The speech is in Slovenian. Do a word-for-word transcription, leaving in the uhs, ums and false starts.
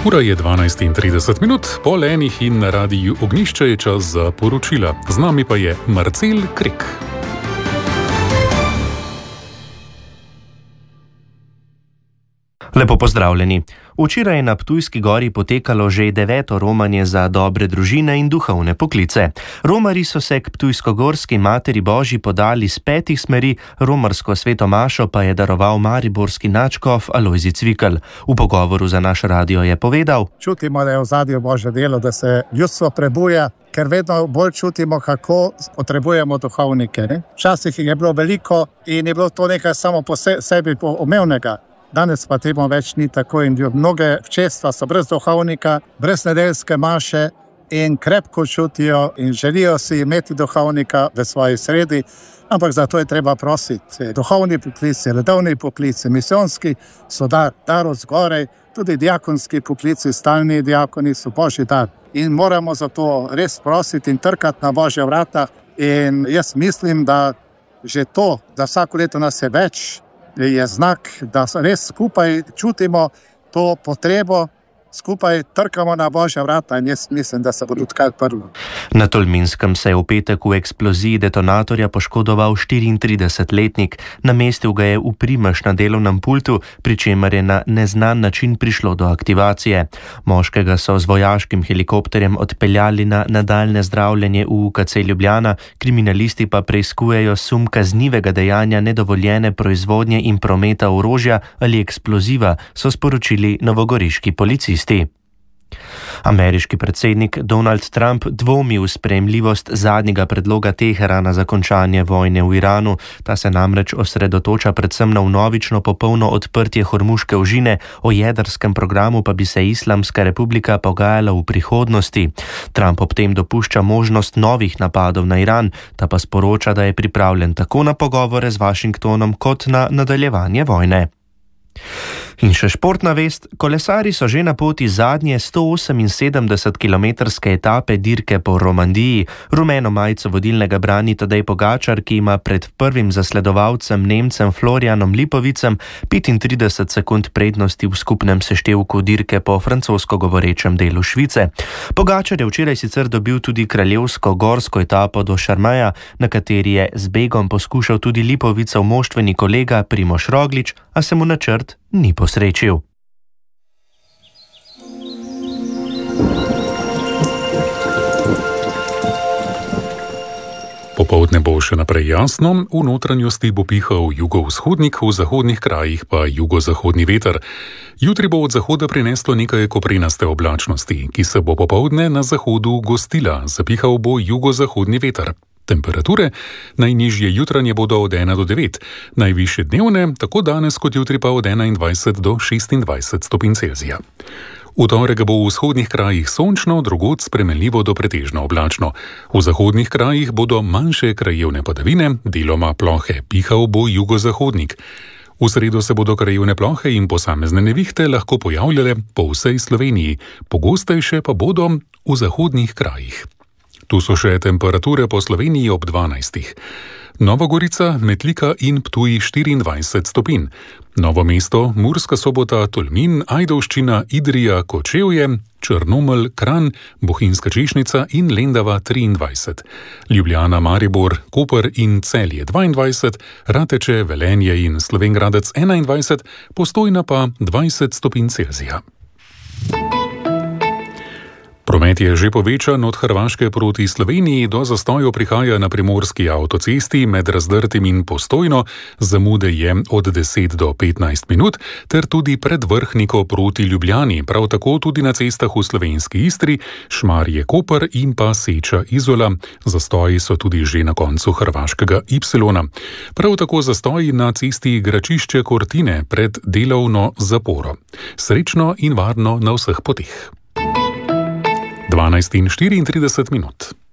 Ura je dvanajst in trideset minut, pol enih in na radiju Ognjišče je čas za poročila. Z nami pa je Marcel Krek. Lepo pozdravljeni. Včeraj je na Ptujski gori potekalo že deveto romanje za dobre družine in duhovne poklice. Romarji so se k ptujskogorski Materi Božji podali z petih smeri, romarsko sveto mašo pa je daroval mariborski nadškof Alojzij Cvikl. V pogovoru za naš radio je povedal: Čutimo, da je v ozadju Božje delo, da se ljudstvo prebuja, ker vedno bolj čutimo, kako potrebujemo duhovnike. Ne? Včasih jih je bilo veliko in je bilo to nekaj samo po sebi umevnega. Danes pa temu več ni tako in mnoge občestva so brez duhovnika, brez nedeljske maše in krepko čutijo in želijo si imeti duhovnika v svoji sredi, ampak zato je treba prositi. Duhovni poklici, redovni poklici, misijonski so dar, dar od zgorej, tudi diakonski poklici, stalni diakoni so Božji dar. In moramo zato res prositi in trkati na Božja vrata. In jaz mislim, da že to, da vsako leto nas je več, je znak, da res skupaj čutimo to potrebo, skupaj trkamo na Božja vrata in jaz mislim, da se bo tudi kaj odprlo. Na Tolminskem se je v petek v eksploziji detonatorja poškodoval štiriintridesetletnik. Namestil ga je v primež na delovnem pultu, pri čemer je na neznan način prišlo do aktivacije. Moškega so z vojaškim helikopterjem odpeljali na nadaljnje zdravljenje v U K C Ljubljana, kriminalisti pa preiskujejo sum kaznivega dejanja nedovoljene proizvodnje in prometa orožja ali eksploziva, so sporočili novogoriški policisti. Ameriški predsednik Donald Trump dvomi v sprejemljivost zadnjega predloga Teherana za končanje vojne v Iranu. Ta se namreč osredotoča predvsem na vnovično popolno odprtje Hormuške ožine, o jedrskem programu pa bi se Islamska republika pogajala v prihodnosti. Trump ob tem dopušča možnost novih napadov na Iran, ta pa sporoča, da je pripravljen tako na pogovore z Washingtonom kot na nadaljevanje vojne. In še športna vest, kolesari so že na poti zadnje sto oseminsedemdesetkilometrske etape dirke po Romandiji. Rumeno majico vodilnega brani Tadej Pogačar, ki ima pred prvim zasledovalcem Nemcem Florianom Lipovicem petintrideset sekund prednosti v skupnem seštevku dirke po francosko govorečem delu Švice. Pogačar je včeraj sicer dobil tudi kraljevsko gorsko etapo do Šarmeja, na kateri je z begom poskušal tudi Lipovicov moštveni kolega Primož Roglič, a se mu načrt ni posrečil. Popoldne bo še naprej jasno, v notranjosti bo pihal jugovzhodnik, v zahodnih krajih pa jugozahodni veter. Jutri bo od zahoda prineslo nekaj koprenaste oblačnosti, ki se bo popoldne na zahodu gostila, zapihal bo jugozahodni veter. Temperature najnižje jutranje bodo od ena do devet, najvišje dnevne, tako danes kot jutri pa od enaindvajset do šestindvajset stopinj Celzija. V torek bo v vzhodnih krajih sončno, drugod spremenljivo do pretežno oblačno. V zahodnih krajih bodo manjše krajevne padavine, deloma plohe, pihal bo jugozahodnik. V sredo se bodo krajevne plohe in posamezne nevihte lahko pojavljale po vsej Sloveniji, pogostejše pa bodo v zahodnih krajih. Tu so še temperature po Sloveniji ob dvanajstih. Nova Gorica, Metlika in Ptuj štiriindvajset stopinj. Novo mesto, Murska Sobota, Tolmin, Ajdovščina, Idrija, Kočevje, Črnomelj, Kranj, Bohinjska Češnica in Lendava triindvajset. Ljubljana, Maribor, Koper in Celje dvaindvajset, Rateče, Velenje in Slovenj Gradec enaindvajset, Postojna pa dvajset stopinj Celzija. Promet je že povečan od Hrvaške proti Sloveniji, do zastojev prihaja na primorski avtocesti med Razdrtim in Postojno, zamude je od deset do petnajst minut, ter tudi pred Vrhniko proti Ljubljani, prav tako tudi na cestah v slovenski Istri, Šmarje Koper in pa Seča Izola. Zastoji so tudi že na koncu hrvaškega Ipsilona. Prav tako zastoji na cesti Gračišče Kortine pred delovno zaporo. Srečno in varno na vseh poteh. dvanajst in štiriintrideset minut.